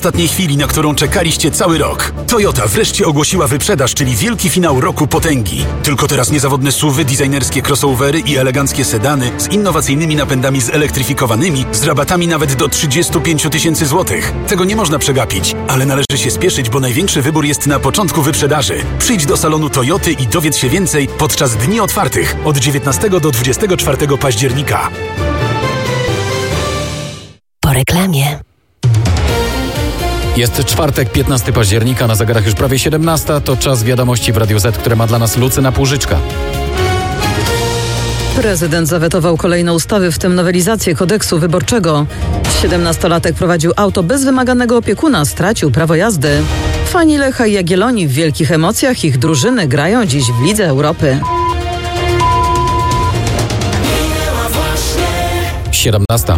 W ostatniej chwili, na którą czekaliście cały rok. Toyota wreszcie ogłosiła wyprzedaż, czyli wielki finał roku potęgi. Tylko teraz niezawodne SUV-y, designerskie crossovery i eleganckie sedany z innowacyjnymi napędami zelektryfikowanymi, z rabatami nawet do 35 000 złotych. Tego nie można przegapić, ale należy się spieszyć, bo największy wybór jest na początku wyprzedaży. Przyjdź do salonu Toyoty i dowiedz się więcej podczas dni otwartych od 19 do 24 października. Po reklamie. Jest czwartek, 15 października, na zegarach już prawie 17. To czas wiadomości w Radiu Z, które ma dla nas Lucyna Płużyczka. Prezydent zawetował kolejne ustawy, w tym nowelizację kodeksu wyborczego. 17-latek prowadził auto bez wymaganego opiekuna, stracił prawo jazdy. Fani Lecha i Jagiellonii w wielkich emocjach, ich drużyny grają dziś w Lidze Europy. 17.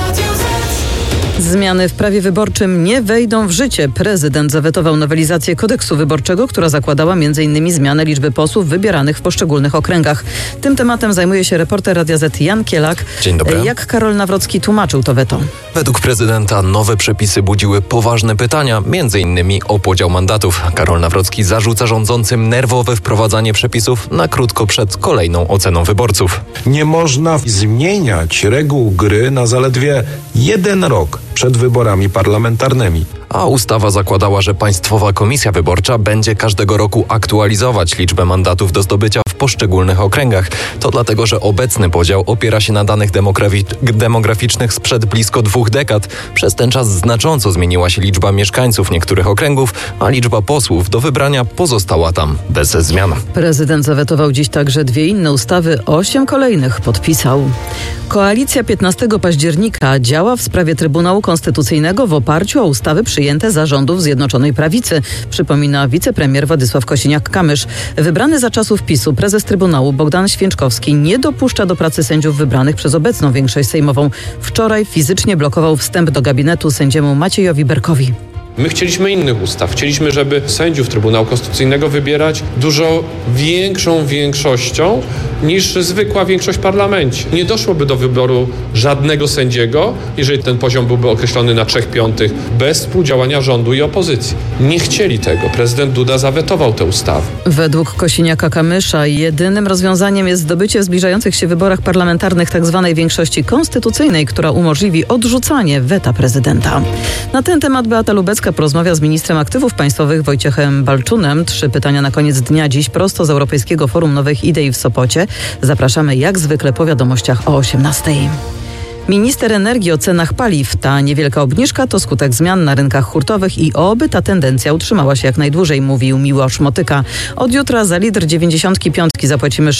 Zmiany w prawie wyborczym nie wejdą w życie. Prezydent zawetował nowelizację kodeksu wyborczego, która zakładała m.in. zmianę liczby posłów wybieranych w poszczególnych okręgach. Tym tematem zajmuje się reporter Radia Z Jan Kielak. Dzień dobry. Jak Karol Nawrocki tłumaczył to weto? Według prezydenta nowe przepisy budziły poważne pytania, m.in. o podział mandatów. Karol Nawrocki zarzuca rządzącym nerwowe wprowadzanie przepisów na krótko przed kolejną oceną wyborców. Nie można zmieniać reguł gry na zaledwie 1 rok przed wyborami parlamentarnymi. A ustawa zakładała, że Państwowa Komisja Wyborcza będzie każdego roku aktualizować liczbę mandatów do zdobycia w poszczególnych okręgach. To dlatego, że obecny podział opiera się na danych demograficznych sprzed blisko 2 dekad. Przez ten czas znacząco zmieniła się liczba mieszkańców niektórych okręgów, a liczba posłów do wybrania pozostała tam bez zmian. Prezydent zawetował dziś także 2 inne ustawy, 8 kolejnych podpisał. Koalicja 15 października działa w sprawie Trybunału Konstytucyjnego w oparciu o ustawy przyjęte za rządów Zjednoczonej Prawicy, przypomina wicepremier Władysław Kosiniak-Kamysz. Wybrany za czasów PiS-u prezes Trybunału Bogdan Święczkowski nie dopuszcza do pracy sędziów wybranych przez obecną większość sejmową. Wczoraj fizycznie blokował wstęp do gabinetu sędziemu Maciejowi Berkowi. My chcieliśmy innych ustaw. Chcieliśmy, żeby sędziów Trybunału Konstytucyjnego wybierać dużo większą większością niż zwykła większość w parlamencie. Nie doszłoby do wyboru żadnego sędziego, jeżeli ten poziom byłby określony na 3/5 bez współdziałania rządu i opozycji. Nie chcieli tego. Prezydent Duda zawetował tę ustawę. Według Kosiniaka-Kamysza jedynym rozwiązaniem jest zdobycie w zbliżających się wyborach parlamentarnych tzw. większości konstytucyjnej, która umożliwi odrzucanie weta prezydenta. Na ten temat Beata Lubecka porozmawia z ministrem aktywów państwowych Wojciechem Balczunem. 3 pytania na koniec dnia dziś prosto z Europejskiego Forum Nowych Idei w Sopocie. Zapraszamy jak zwykle po wiadomościach o 18:00. Minister energii o cenach paliw. Ta niewielka obniżka to skutek zmian na rynkach hurtowych i oby ta tendencja utrzymała się jak najdłużej, mówił Miłosz Motyka. Od jutra za litr 95 zapłacimy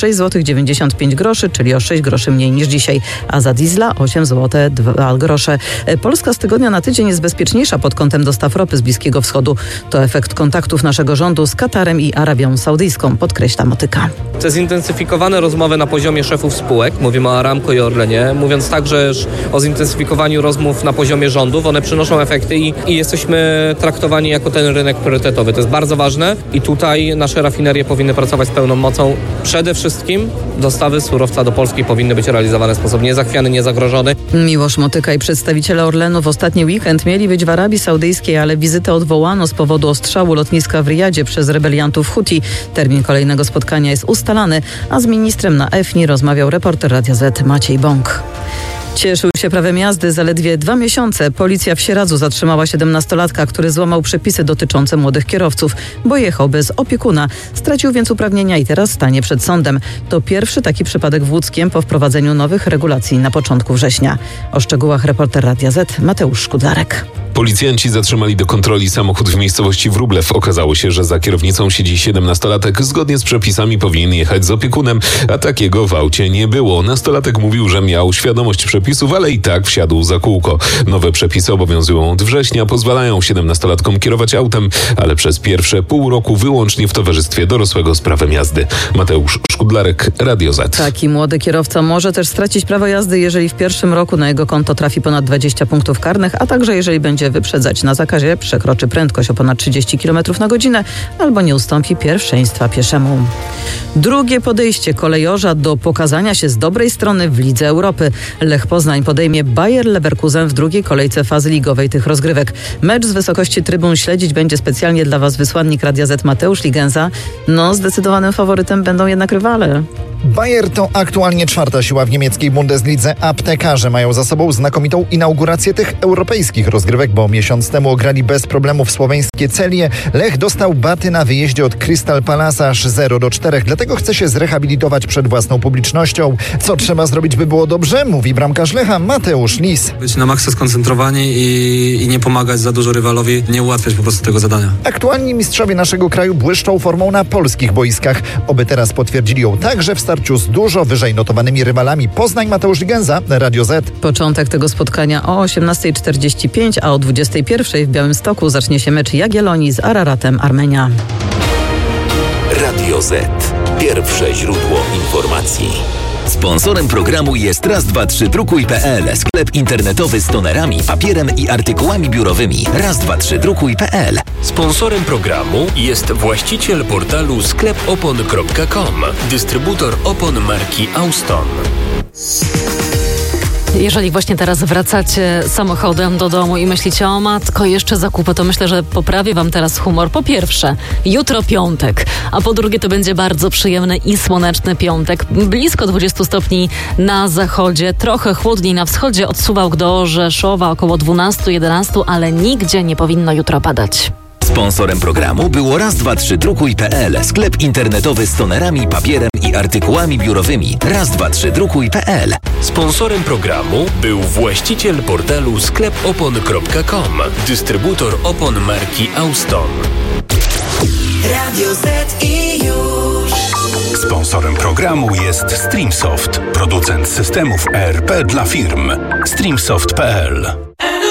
6,95 zł, czyli o 6 groszy mniej niż dzisiaj, a za diesla 8 zł 2 grosze. Polska z tygodnia na tydzień jest bezpieczniejsza pod kątem dostaw ropy z Bliskiego Wschodu. To efekt kontaktów naszego rządu z Katarem i Arabią Saudyjską, podkreśla Motyka. Te zintensyfikowane rozmowy na poziomie szefów spółek, mówimy o Aramco i Orlenie, mówiąc także o zintensyfikowaniu rozmów na poziomie rządów, one przynoszą efekty i jesteśmy traktowani jako ten rynek priorytetowy. To jest bardzo ważne i tutaj nasze rafinerie powinny pracować z pełną mocą. Przede wszystkim dostawy surowca do Polski powinny być realizowane w sposób niezachwiany, niezagrożony. Miłosz Motyka i przedstawiciele Orlenu w ostatni weekend mieli być w Arabii Saudyjskiej, ale wizytę odwołano z powodu ostrzału lotniska w Riyadzie przez rebeliantów Huti. Termin kolejnego spotkania jest ustalany, a z ministrem na EFNI rozmawiał reporter Radia Z Maciej Bąk. Cieszył się prawem jazdy zaledwie 2 miesiące. Policja w Sieradzu zatrzymała 17-latka, który złamał przepisy dotyczące młodych kierowców, bo jechał bez opiekuna. Stracił więc uprawnienia i teraz stanie przed sądem. To pierwszy taki przypadek w Łódzkiem po wprowadzeniu nowych regulacji na początku września. O szczegółach reporter Radia Z Mateusz Szkudlarek. Policjanci zatrzymali do kontroli samochód w miejscowości Wróblew. Okazało się, że za kierownicą siedzi 17-latek. Zgodnie z przepisami powinien jechać z opiekunem, a takiego w aucie nie było. Nastolatek mówił, że miał świadomość przepisów, ale i tak wsiadł za kółko. Nowe przepisy obowiązują od września, pozwalają 17-latkom kierować autem, ale przez pierwsze pół roku wyłącznie w towarzystwie dorosłego z prawem jazdy. Mateusz Szkudlarek, Radio Z. Taki młody kierowca może też stracić prawo jazdy, jeżeli w pierwszym roku na jego konto trafi ponad 20 punktów karnych, a także jeżeli będzie wyprzedzać na zakazie, przekroczy prędkość o ponad 30 km na godzinę albo nie ustąpi pierwszeństwa pieszemu. Drugie podejście kolejorza do pokazania się z dobrej strony w Lidze Europy. Lech Poznań podejmie Bayer Leverkusen w drugiej kolejce fazy ligowej tych rozgrywek. Mecz z wysokości trybun śledzić będzie specjalnie dla Was wysłannik Radia Z Mateusz Ligenza. Zdecydowanym faworytem będą jednak rywale. Bayer to aktualnie czwarta siła w niemieckiej Bundeslidze. Aptekarze mają za sobą znakomitą inaugurację tych europejskich rozgrywek, bo miesiąc temu ograli bez problemów słoweńskie Celię. Lech dostał baty na wyjeździe od Crystal Palace aż 0-4, dlatego chce się zrehabilitować przed własną publicznością. Co trzeba zrobić, by było dobrze? Mówi bramkarz Lecha Mateusz Lis. Być na maksa skoncentrowani i nie pomagać za dużo rywalowi, nie ułatwiać po prostu tego zadania. Aktualni mistrzowie naszego kraju błyszczą formą na polskich boiskach. Oby teraz potwierdzili ją także w starciu z dużo wyżej notowanymi rywalami. Poznań, Mateusz Ligenza, Radio Z. Początek tego spotkania o 18:45, a o 21:00 w Białymstoku zacznie się mecz Jagiellonii z Araratem Armenia. Radio Z. Pierwsze źródło informacji. Sponsorem programu jest raz232.pl, sklep internetowy z tonerami, papierem i artykułami biurowymi. raz232.pl. Sponsorem programu jest właściciel portalu sklepopon.com, dystrybutor opon marki Auston. Jeżeli właśnie teraz wracacie samochodem do domu i myślicie, o matko, jeszcze zakupy, to myślę, że poprawię Wam teraz humor. Po pierwsze, jutro piątek, a po drugie to będzie bardzo przyjemny i słoneczny piątek. Blisko 20 stopni na zachodzie, trochę chłodniej na wschodzie, od Suwałk do Rzeszowa około 12-11, ale nigdzie nie powinno jutro padać. Sponsorem programu było raz232.pl, sklep internetowy z tonerami, papierem i artykułami biurowymi. raz232.pl. Sponsorem programu był właściciel portalu sklepopon.com, dystrybutor opon marki Auston. Radio Z i już. Sponsorem programu jest Streamsoft, producent systemów ERP dla firm. Streamsoft.pl